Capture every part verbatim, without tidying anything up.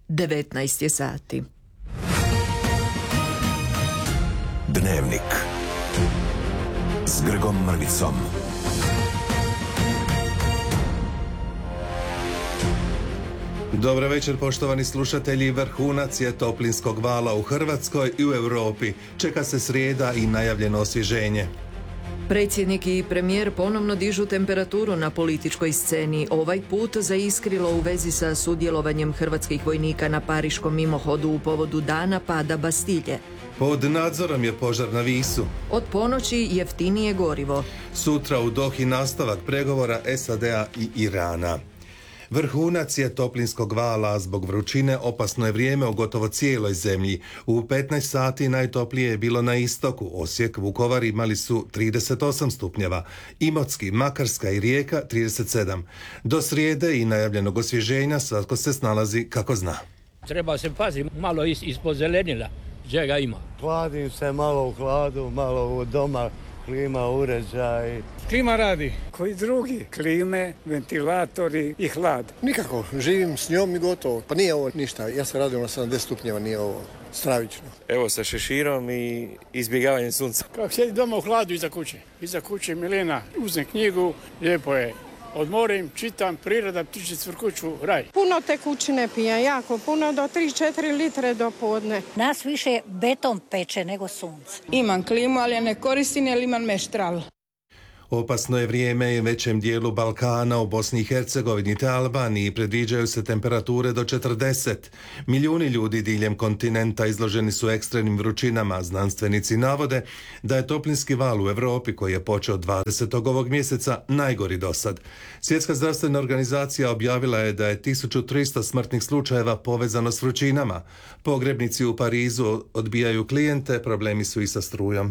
devetnaest je sati. Dnevnik s Grgom Mrvicom. Dobro večer, poštovani slušatelji. Vrhunac je toplinskog vala u Hrvatskoj i u Europi. Čeka se srijeda i najavljeno osvježenje. Predsjednik i premijer ponovno dižu temperaturu na političkoj sceni, ovaj put zaiskrilo u vezi sa sudjelovanjem hrvatskih vojnika na pariškom mimohodu u povodu dana pada Bastilje. Pod nadzorom je požar na Visu. Od ponoći jeftinije gorivo. Sutra u Dohi nastavak pregovora S A D-a i Irana. Vrhunac je toplinskog vala, zbog vrućine opasno je vrijeme u gotovo cijeloj zemlji. U petnaest sati najtoplije je bilo na istoku. Osijek, Vukovar imali su trideset osam stupnjeva. Imotski, Makarska i Rijeka trideset sedam. Do srijede i najavljenog osvježenja svatko se snalazi kako zna. Treba se paziti, malo is, ispod zelenila, čega ima. Hladim se malo u hladu, malo u doma. Klima, uređaj. Klima radi. Koji drugi? Klime, ventilatori i hlad. Nikako. Živim s njom i gotovo. Pa nije ovo ništa. Ja sam radio na sedamdeset stupnjeva, nije ovo stravično. Evo sa šeširom i izbjegavanjem sunca. Kako sjedi doma u hladu iza kuće. Iza kuće Milena, uzem knjigu, lijepo je. Odmorim, čitam, priroda, ptiči cvrkuću, raj. Puno tekućine pijem, jako puno, do tri četiri litre do podne. Nas više beton peče nego sunce. Imam klimu, ali ne koristim jer imam meštral. Opasno je vrijeme i većem dijelu Balkana, u Bosni i Hercegovini te Albaniji predviđaju se temperature do četrdeset. Milijuni ljudi diljem kontinenta izloženi su ekstremnim vrućinama. Znanstvenici navode da je toplinski val u Europi, koji je počeo dvadesetog ovog mjeseca, najgori dosad. Svjetska zdravstvena organizacija objavila je da je tisuću tristo smrtnih slučajeva povezano s vrućinama. Pogrebnici u Parizu odbijaju klijente, problemi su i sa strujom.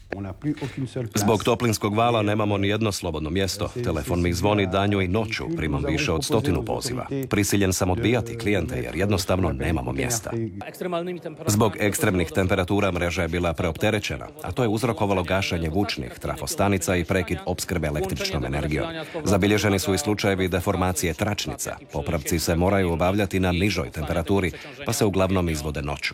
Zbog toplinskog vala nemamo ni jedno slobodno mjesto. Telefon mi zvoni danju i noću, primam više od stotinu poziva. Prisiljen sam odbijati klijente jer jednostavno nemamo mjesta. Zbog ekstremnih temperatura mreža je bila preopterećena, a to je uzrokovalo gašenje vučnih trafostanica i prekid opskrbe električnom energijom. Zabilježeni su i slučajevi deformacije tračnica. Popravci se moraju obavljati na nižoj temperaturi, pa se uglavnom izvode noću.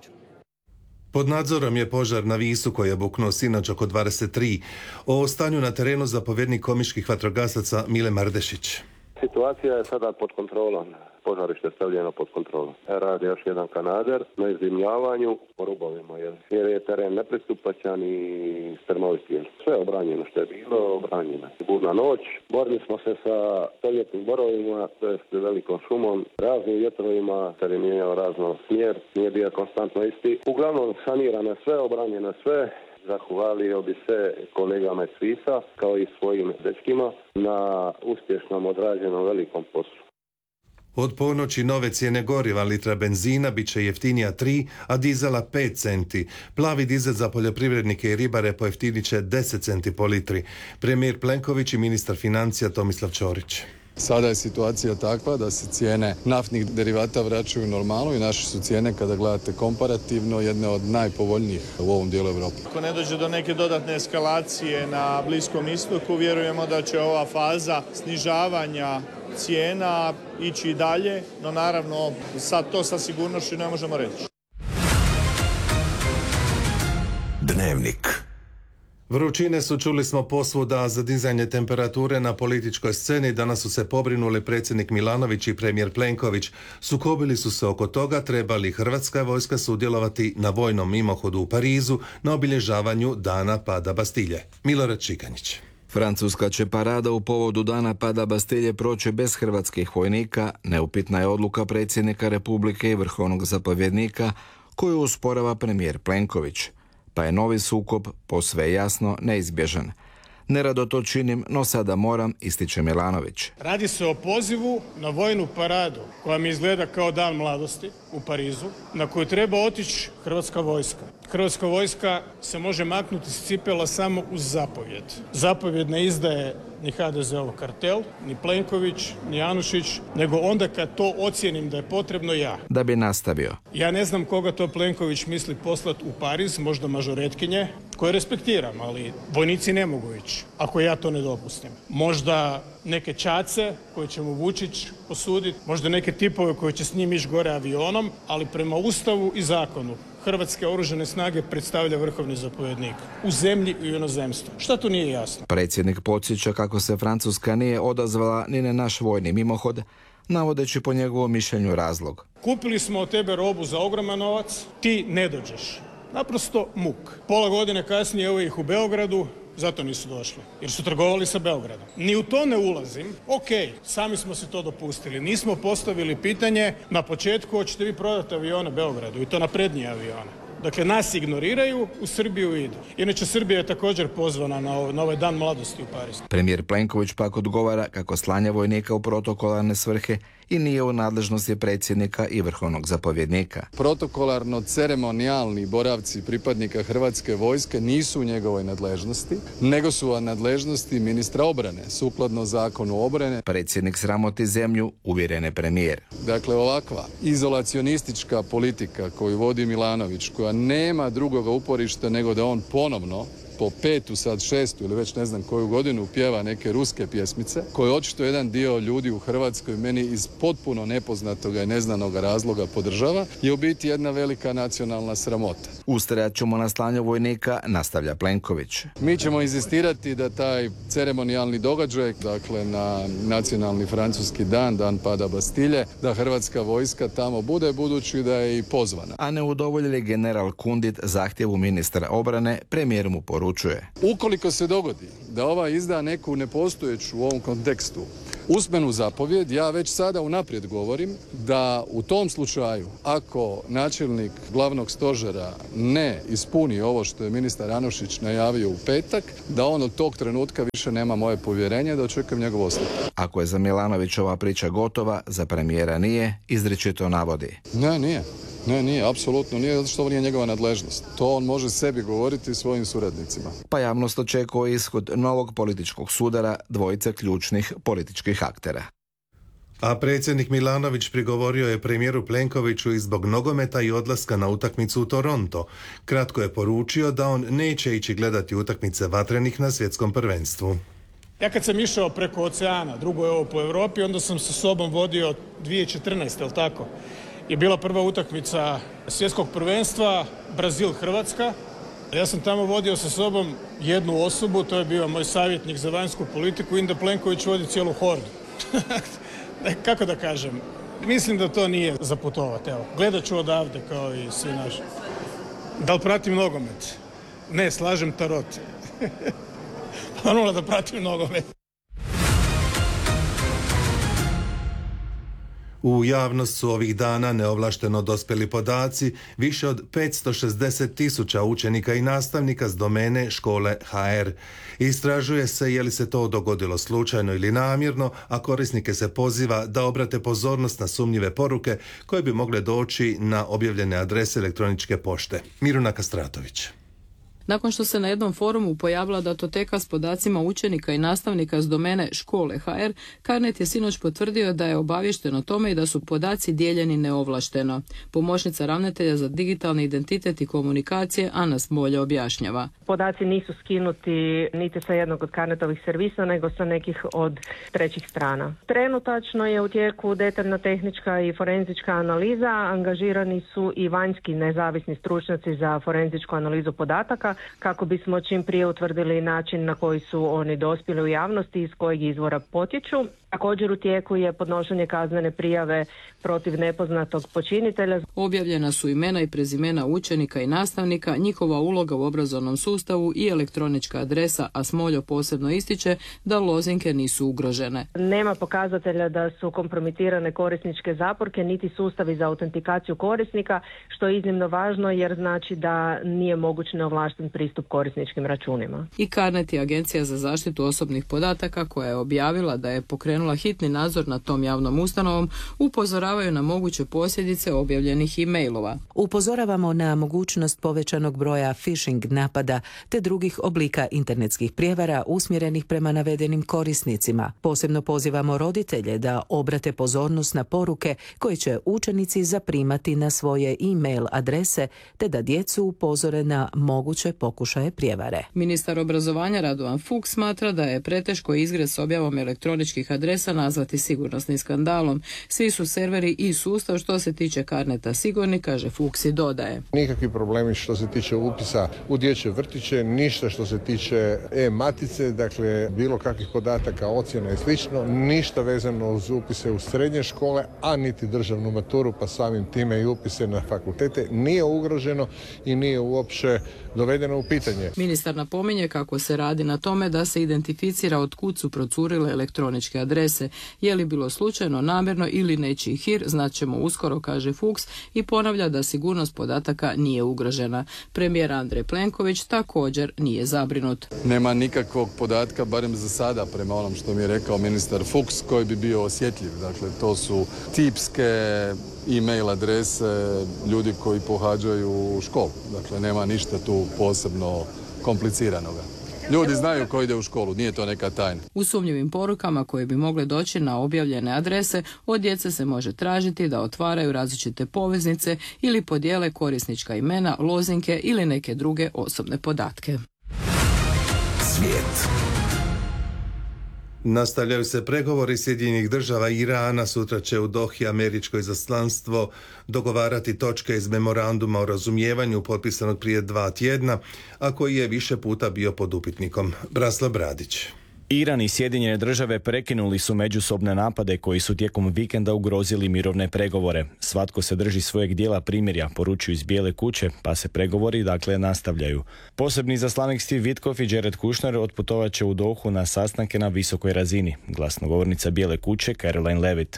Pod nadzorom je požar na Visu koji je buknuo sinoć oko dvadeset tri. O stanju na terenu zapovjednik komiških vatrogasaca Mile Mardešić. Situacija je sada pod kontrolom. Požarište je stavljeno pod kontrolom. Radi još jedan kanader na izdimljavanju po rubovima, jer je teren nepristupačan i strmovit. Sve je obranjeno što je bilo, obranjeno. Burna noć, borili smo se sa stoljetnim borovima, to je velikom šumom, raznim vjetrovima, teren je imao razno smjer, nije bio konstantno isti. Uglavnom sanirano sve, obranjeno sve. Zahvalio bi se kolegama iz Visa, kao i svojim dečkima, na uspješnom odrađenom velikom poslu. Od ponoći nove cijene goriva, litra benzina bit će jeftinija tri, a dizela pet centi. Plavi dizel za poljoprivrednike i ribare pojeftinit će deset centi po litri. Premijer Plenković i ministar financija Tomislav Ćorić. Sada je situacija takva da se cijene naftnih derivata vraćaju u normalu i naše su cijene, kada gledate komparativno, jedne od najpovoljnijih u ovom dijelu Europe. Ako ne dođe do neke dodatne eskalacije na Bliskom istoku, vjerujemo da će ova faza snižavanja cijena ići dalje, no naravno sad to sa sigurnošću ne možemo reći. Dnevnik. Vrućine su, čuli smo, posvuda. Za dizanje temperature na političkoj sceni danas su se pobrinuli predsjednik Milanović i premijer Plenković. Sukobili su se oko toga treba li hrvatska vojska sudjelovati na vojnom mimohodu u Parizu na obilježavanju dana pada Bastilje. Milorad Čikanjić. Francuska će parada u povodu dana pada Bastilje proći bez hrvatskih vojnika. Neupitna je odluka predsjednika Republike i vrhovnog zapovjednika koju usporava premijer Plenković. Pa je novi sukob posve jasno neizbježan. Nerado to činim, no sada moram, ističe Milanović. Radi se o pozivu na vojnu paradu koja mi izgleda kao dan mladosti u Parizu, na koju treba otići hrvatska vojska. Hrvatska vojska se može maknuti s cipela samo uz zapovjed. Zapovjed ne izdaje ni ha de zeov kartel, ni Plenković, ni Anušić, nego onda kad to ocijenim da je potrebno ja. Da bi nastavio. Ja ne znam koga to Plenković misli poslati u Pariz, možda mažoretkinje, koje respektiram, ali vojnici ne mogu ići ako ja to ne dopustim. Možda neke čace koje će mu Vučić posuditi, možda neke tipove koji će s njim ići gore avionom, ali prema Ustavu i zakonu Hrvatske oružane snage predstavlja vrhovni zapovjednik u zemlji i u inozemstvu. Šta tu nije jasno? Predsjednik podsjeća kako se Francuska nije odazvala ni na naš vojni mimohod, navodeći po njegovom mišljenju razlog. Kupili smo od tebe robu za ogroman novac, ti ne dođeš. Naprosto muk. Pola godine kasnije evo ih u Beogradu, zato nisu došli, jer su trgovali sa Beogradom. Ni u to ne ulazim. Ok, sami smo si to dopustili. Nismo postavili pitanje na početku hoćete vi prodati avione Beogradu i to naprednije avione. Dakle, nas ignoriraju, u Srbiju idu. Inače, Srbija je također pozvana na ovaj, na ovaj dan mladosti u Parizu. Premijer Plenković pak odgovara kako slanje vojnika u protokolarne svrhe i nije u nadležnosti predsjednika i vrhovnog zapovjednika. Protokolarno ceremonijalni boravci pripadnika Hrvatske vojske nisu u njegovoj nadležnosti, nego su u nadležnosti ministra obrane, sukladno zakonu obrane. Predsjednik sramoti zemlju, uvjeren je premijer. Dakle, ovakva izolacionistička politika koju vodi Milanović, koja nema drugoga uporišta nego da on ponovno po petu, sad šestu ili već ne znam koju godinu pjeva neke ruske pjesmice, koje očito jedan dio ljudi u Hrvatskoj meni iz potpuno nepoznatoga i neznanog razloga podržava, je u biti jedna velika nacionalna sramota. Ustrajat ćemo na slanju vojnika, nastavlja Plenković. Mi ćemo inzistirati da taj ceremonijalni događaj, dakle na nacionalni francuski dan, dan pada Bastilje, da Hrvatska vojska tamo bude, budući da je i pozvana. A ne udovoljili general Kundit zahtjevu ministra obrane, premijer mu poručuje. Ukoliko se dogodi da ova izda neku nepostojeću u ovom kontekstu usmenu zapovjed, ja već sada unaprijed govorim da u tom slučaju, ako načelnik glavnog stožera ne ispuni ovo što je ministar Anušić najavio u petak, da on od tog trenutka više nema moje povjerenje, da očekujem njegov ostavku. Ako je za Milanovićova priča gotova, za premijera nije, izričito navodi. Ne, nije. Ne, nije, apsolutno nije, zato što ovo nije njegova nadležnost. To on može sebi govoriti i svojim suradnicima. Pa javnost očekuje ishod novog političkog sudara dvojice ključnih političkih aktera. A predsjednik Milanović prigovorio je premijeru Plenkoviću i zbog nogometa i odlaska na utakmicu u Toronto. Kratko je poručio da on neće ići gledati utakmice vatrenih na svjetskom prvenstvu. Ja kad sam išao preko oceana, drugo je ovo po Europi, onda sam sa sobom vodio dvije tisuće četrnaeste, jel tako? Je bila prva utakmica svjetskog prvenstva, Brazil-Hrvatska. Ja sam tamo vodio sa sobom jednu osobu, to je bio moj savjetnik za vanjsku politiku, Inda Plenković vodi cijelu hordu. Kako da kažem, mislim da to nije za putovat, evo. Gledat ću odavde kao i svi naši. Da li pratim nogomet? Ne, slažem tarot. Normalno da pratim nogomet. U javnost su ovih dana neovlašteno dospjeli podaci više od petsto šezdeset tisuća učenika i nastavnika s domene škole ha er. Istražuje se je li se to dogodilo slučajno ili namjerno, a korisnike se poziva da obrate pozornost na sumnjive poruke koje bi mogle doći na objavljene adrese elektroničke pošte. Miruna Kastratović. Nakon što se na jednom forumu pojavila datoteka s podacima učenika i nastavnika s domene škole ha er, Carnet je sinoć potvrdio da je obaviješten o tome i da su podaci dijeljeni neovlašteno. Pomoćnica ravnatelja za digitalni identitet i komunikacije Ana Smolja objašnjava. Podaci nisu skinuti niti sa jednog od Carnetovih servisa, nego sa nekih od trećih strana. Trenutačno je u tijeku detaljna tehnička i forenzička analiza, angažirani su i vanjski nezavisni stručnjaci za forenzičku analizu podataka, kako bismo čim prije utvrdili način na koji su oni dospjeli u javnosti i iz kojeg izvora potječu. Također u tijeku je podnošenje kaznene prijave protiv nepoznatog počinitelja. Objavljena su imena i prezimena učenika i nastavnika, njihova uloga u obrazovnom sustavu i elektronička adresa, a Smoljo posebno ističe da lozinke nisu ugrožene. Nema pokazatelja da su kompromitirane korisničke zaporke niti sustavi za autentikaciju korisnika, što je iznimno važno jer znači da nije moguć neovlašten pristup korisničkim računima. I Carnet je Agencija za zaštitu osobnih podataka koja je objavila da je pokrenula pokrenula hitni nadzor nad tom javnom ustanovom, upozoravaju na moguće posljedice objavljenih e-mailova. Upozoravamo na mogućnost povećanog broja phishing napada te drugih oblika internetskih prijevara usmjerenih prema navedenim korisnicima. Posebno pozivamo roditelje da obrate pozornost na poruke koje će učenici zaprimati na svoje e-mail adrese te da djecu upozore na moguće pokušaje prijevare. Ministar obrazovanja Radovan Fuchs smatra da je preteško izgred s objavom elektroničkih adresa nazvati sigurnosnim skandalom. Svi su serveri i sustav što se tiče Carneta sigurni, kaže Fuchs i dodaje. Nikakvi problemi što se tiče upisa u dječje vrtiće, ništa što se tiče e-matice, dakle bilo kakvih podataka, ocjena i slično, ništa vezano uz upise u srednje škole, a niti državnu maturu, pa samim time i upise na fakultete nije ugroženo i nije uopće dovedeno u pitanje. Ministar napominje kako se radi na tome da se identificira od kud su procurile elektroničke adrese. Je li bilo slučajno, namjerno ili nečiji hir, znaćemo uskoro, kaže Fuchs i ponavlja da sigurnost podataka nije ugrožena. Premijer Andrej Plenković također nije zabrinut. Nema nikakvog podatka, barem za sada, prema onom što mi je rekao ministar Fuchs, koji bi bio osjetljiv. Dakle, to su tipske e-mail adrese ljudi koji pohađaju školu. Dakle, nema ništa tu posebno kompliciranoga. Ljudi znaju ko ide u školu, nije to neka tajna. U sumnjivim porukama koje bi mogle doći na objavljene adrese, od djece se može tražiti da otvaraju različite poveznice ili podijele korisnička imena, lozinke ili neke druge osobne podatke. Svijet. Nastavljaju se pregovori Sjedinjenih država i Irana. Sutra će u Dohi američko izaslanstvo dogovarati točke iz memoranduma o razumijevanju potpisanog prije dva tjedna, a koji je više puta bio pod upitnikom. Brasla Bradić. Iran i Sjedinjene države prekinuli su međusobne napade koji su tijekom vikenda ugrozili mirovne pregovore. Svatko se drži svojeg dijela primirja, poručuju iz Bijele kuće, pa se pregovori dakle nastavljaju. Posebni izaslanik Steve Witkoff i Jared Kushner otputovat će u Dohu na sastanke na visokoj razini. Glasnogovornica Bijele kuće Caroline Levitt.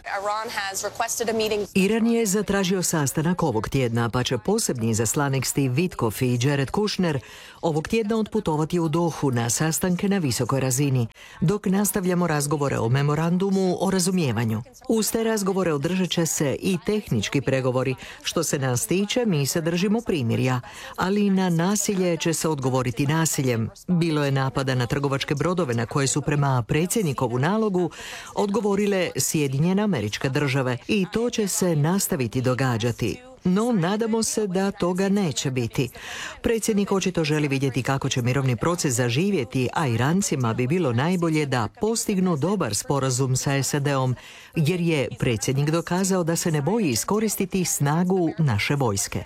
Iran je zatražio sastanak ovog tjedna, pa će posebni izaslanik Steve Witkoff i Jared Kushner ovog tjedna otputovati u Dohu na sastanke na visokoj razini, dok nastavljamo razgovore o memorandumu o razumijevanju. Uz te razgovore održat će se i tehnički pregovori. Što se nas tiče, mi se držimo primirja, ali na nasilje će se odgovoriti nasiljem. Bilo je napada na trgovačke brodove na koje su prema predsjednikovu nalogu odgovorile Sjedinjene Američke Države i to će se nastaviti događati. No, nadamo se da toga neće biti. Predsjednik očito želi vidjeti kako će mirovni proces zaživjeti, a Irancima bi bilo najbolje da postignu dobar sporazum sa S A D-om, jer je predsjednik dokazao da se ne boji iskoristiti snagu naše vojske.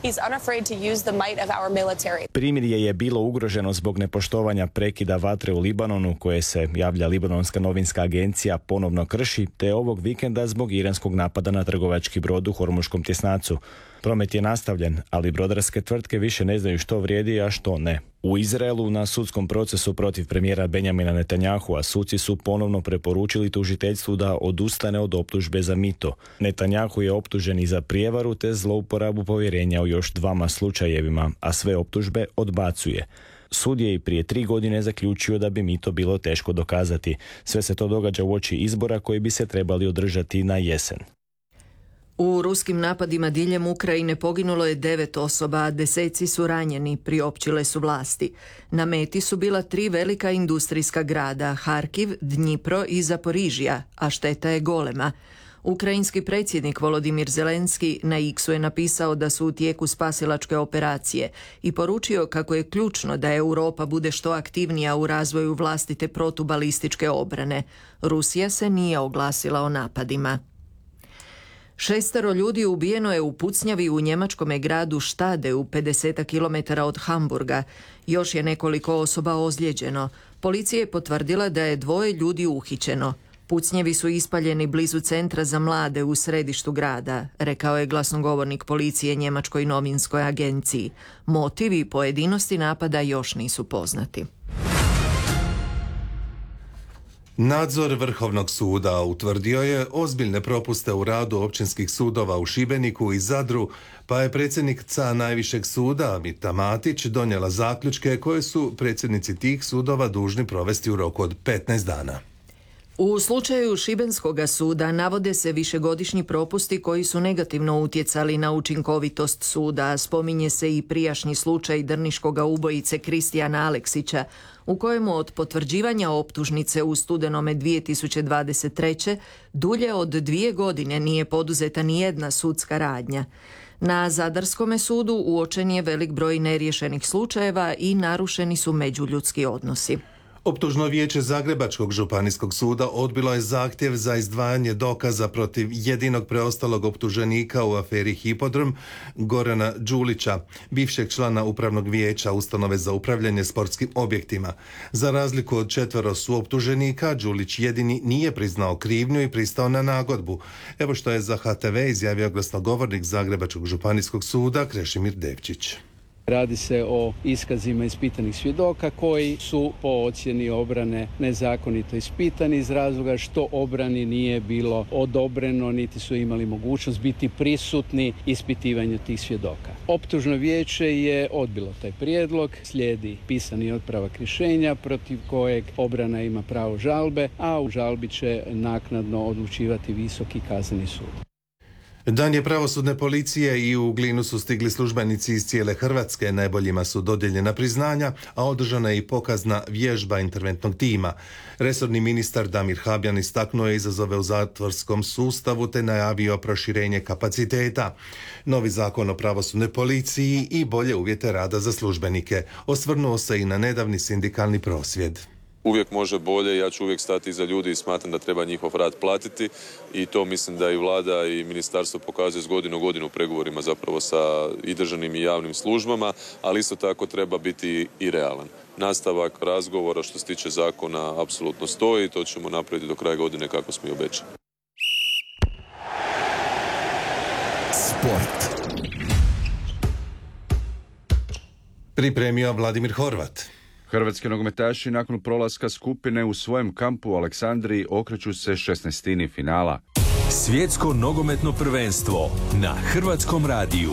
Primirje je bilo ugroženo zbog nepoštovanja prekida vatre u Libanonu, koje se, javlja Libanonska novinska agencija, ponovno krši, te ovog vikenda zbog iranskog napada na trgovački brod u Hormuškom tjesnacu. Promet je nastavljen, ali brodarske tvrtke više ne znaju što vrijedi, a što ne. U Izraelu na sudskom procesu protiv premijera Benjamina Netanyahua suci su ponovno preporučili tužiteljstvu da odustane od optužbe za mito. Netanyahu je optužen i za prijevaru te zlouporabu povjerenja u još dvama slučajevima, a sve optužbe odbacuje. Sud je i prije tri godine zaključio da bi mito bilo teško dokazati. Sve se to događa uoči izbora koji bi se trebali održati na jesen. U ruskim napadima diljem Ukrajine poginulo je devet osoba, a deseci su ranjeni, priopćile su vlasti. Na meti su bila tri velika industrijska grada, Harkiv, Dnjipro i Zaporižija, a šteta je golema. Ukrajinski predsjednik Volodimir Zelenski na X-u je napisao da su u tijeku spasilačke operacije i poručio kako je ključno da Europa bude što aktivnija u razvoju vlastite protubalističke obrane. Rusija se nije oglasila o napadima. Šestero ljudi ubijeno je u pucnjavi u njemačkome gradu Štade u pedeset kilometara od Hamburga. Još je nekoliko osoba ozlijeđeno. Policija je potvrdila da je dvoje ljudi uhićeno. Pucnjevi su ispaljeni blizu centra za mlade u središtu grada, rekao je glasnogovornik policije njemačkoj novinskoj agenciji. Motivi i pojedinosti napada još nisu poznati. Nadzor Vrhovnog suda utvrdio je ozbiljne propuste u radu općinskih sudova u Šibeniku i Zadru, pa je predsjednica najvišeg suda Mita Matić donijela zaključke koje su predsjednici tih sudova dužni provesti u roku od petnaest dana. U slučaju Šibenskoga suda navode se višegodišnji propusti koji su negativno utjecali na učinkovitost suda. Spominje se i prijašnji slučaj drniškoga ubojice Kristijana Aleksića, u kojemu od potvrđivanja optužnice u studenome dvije tisuće dvadeset treće dulje od dvije godine nije poduzeta ni jedna sudska radnja. Na Zadarskome sudu uočen je velik broj neriješenih slučajeva i narušeni su međuljudski odnosi. Optužno vijeće Zagrebačkog županijskog suda odbilo je zahtjev za izdvajanje dokaza protiv jedinog preostalog optuženika u aferi Hipodrom, Gorana Đulića, bivšeg člana upravnog vijeća ustanove za upravljanje sportskim objektima. Za razliku od četvero suoptuženika, Đulić jedini nije priznao krivnju i pristao na nagodbu. Evo što je za H T V izjavio glasnogovornik Zagrebačkog županijskog suda Krešimir Devčić. Radi se o iskazima ispitanih svjedoka koji su po ocjeni obrane nezakonito ispitani iz razloga što obrani nije bilo odobreno niti su imali mogućnost biti prisutni ispitivanju tih svjedoka. Optužno vijeće je odbilo taj prijedlog, slijedi pisani otpravak rješenja protiv kojeg obrana ima pravo žalbe, a u žalbi će naknadno odlučivati Visoki kazneni sud. Dan je pravosudne policije i u Glinu su stigli službenici iz cijele Hrvatske. Najboljima su dodijeljena priznanja, a održana je i pokazna vježba interventnog tima. Resorni ministar Damir Habjan istaknuo je izazove u zatvorskom sustavu te najavio proširenje kapaciteta, novi zakon o pravosudnoj policiji i bolje uvjete rada za službenike. Osvrnuo se i na nedavni sindikalni prosvjed. Uvijek može bolje, ja ću uvijek stati iza ljudi i smatram da treba njihov rad platiti i to mislim da i vlada i ministarstvo pokazuje s godinu u godinu u pregovorima zapravo sa i državnim i javnim službama, ali isto tako treba biti i realan. Nastavak razgovora što se tiče zakona apsolutno stoji i to ćemo napraviti do kraja godine kako smo i obećali. Sport. Pripremio Vladimir Horvat. Hrvatski nogometaši nakon prolaska skupine u svojem kampu u Aleksandriji okreću se šesnaestini finala. Svjetsko nogometno prvenstvo na Hrvatskom radiju.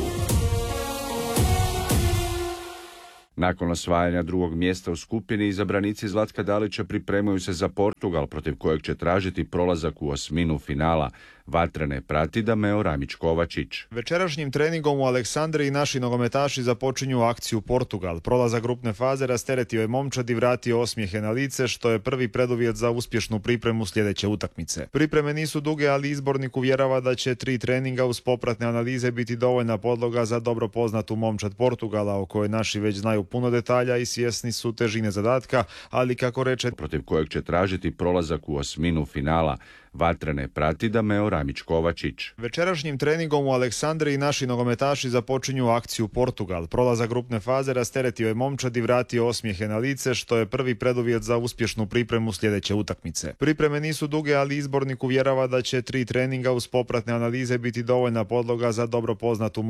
Nakon osvajanja drugog mjesta u skupini, izabranici Zlatka Dalića pripremaju se za Portugal, protiv kojeg će tražiti prolazak u osminu finala. Vatrene prati Dameo Ramić-Kovačić. Večerašnjim treningom u Aleksandriji naši nogometaši započinju akciju Portugal. Prolazak grupne faze rasteretio je momčad i vratio osmijehe na lice, što je prvi preduvjet za uspješnu pripremu sljedeće utakmice. Pripreme nisu duge, ali izbornik uvjerava da će tri treninga uz popratne analize biti dovoljna podloga za dobro poznatu momčad Portugala, o kojoj naši već znaju puno detalja i svjesni su težine zadatka, ali kako reče, protiv kojeg će tražiti prolazak u osminu finala. Vatrene prati Dameo Ramić-Kovačić. Večerašnjim treningom u Aleksandriji naši nogometaši započinju akciju Portugal. Prolazak grupne faze rasteretio je momčad i vratio osmijehe na lice, što je prvi preduvjet za uspješnu pripremu sljedeće utakmice. Pripreme nisu duge, ali izbornik uvjerava da će tri treninga uz popratne analize biti dovoljna podloga za dobro poznatu